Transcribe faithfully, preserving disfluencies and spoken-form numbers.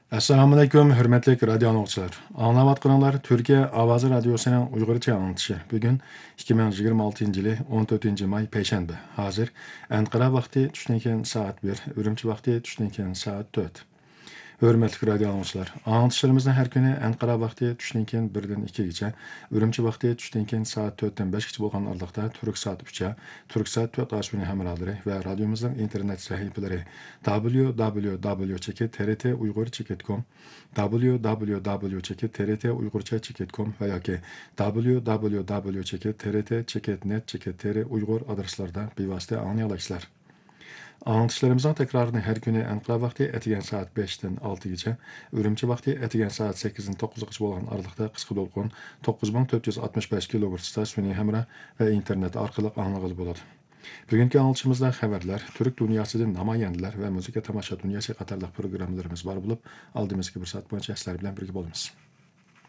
Assalamu alaykum, hörmətli radio anlıqçılar. Anlavatqanlar Türkiye Avazı Radyosu'nun Uygurca anlatışı. Bugün ikki ming yigirma oltinchi yili o'n to'rtinchi may payshanba. Hozir Anqara vaqti tushdan keyin soat bir, Urumchi vaqti tushdan keyin soat to'rt. Hörmətli radio anlıqçılar. Anlatışlarımızın hər günü Anqara vaqti tushdan keyin birdan ikkigacha, Urumchi vaqti tushdan keyin soat to'rtdan beshgacha bo'lgan aralıqda Turk soat uchga, Turk soat to'rt ashuni hamrohlari va radiomizning internet sahifalari w w w cheki t r t uyg'ur cheki com, w w w cheki t r t uyg'urcha cheki com va yoki w w w cheki t r t cheki net cheki t r uyg'ur adreslarida bevosita anglay olasizlar. Anlatışlarımızın tekrarını her günü Ankara vakti etigen saat beshdan oltigacha, Urumchi vakti etigen saat sakkizdan to'qqizgacha bo'lgan aralıqda qisqa to'lqin to'qqiz ming to'rt yuz oltmish besh kilohertzda sun'iy hamra va internet orqali anglag'ili bo'ladi. Bugungi anlatışımızda xabarlar, Türk dünyasıdan namoyandalar va muzika tomosha dunyosi qatorliq programmalarimiz bor bo'lib, oldimizgi bir soat bo'yicha sizlar bilan birga bo'lamiz.